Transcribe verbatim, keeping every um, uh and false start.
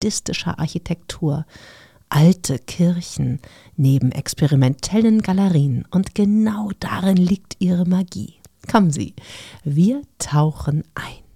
buddhistischer Architektur, alte Kirchen neben experimentellen Galerien, und genau darin liegt ihre Magie. Kommen Sie, wir tauchen ein.